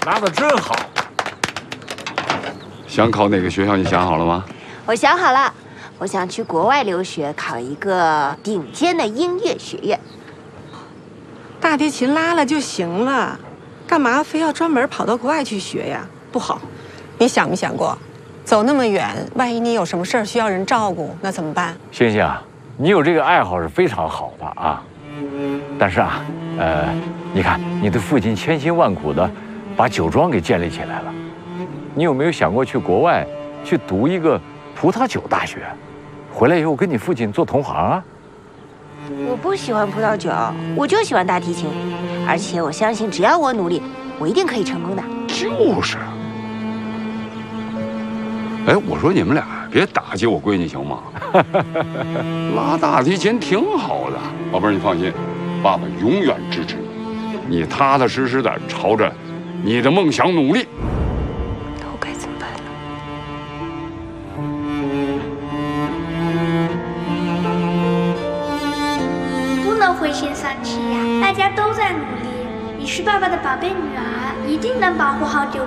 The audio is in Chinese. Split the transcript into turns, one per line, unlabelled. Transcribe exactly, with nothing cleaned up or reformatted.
拿的真好。
想考哪个学校？你想好了吗？
我想好了，我想去国外留学，考一个顶尖的音乐学院。
大提琴拉了就行了，干嘛非要专门跑到国外去学呀？不好。你想没想过，走那么远，万一你有什么事儿需要人照顾，那怎么办？
星星啊，你有这个爱好是非常好的啊，但是啊，呃，你看你的父亲千辛万苦的把酒庄给建立起来了，你有没有想过去国外去读一个葡萄酒大学，回来以后跟你父亲做同行啊？
我不喜欢葡萄酒，我就喜欢大提琴，而且我相信只要我努力，我一定可以成功的。
就是。哎，我说你们俩别打击我闺女行吗？拉大提琴挺好的，宝贝儿，你放心，爸爸永远支持你，你踏踏实实的朝着你的梦想努力。
那我该怎么办
呢？不能灰心丧气呀，大家都在努力。你是爸爸的宝贝女儿，一定能保护好酒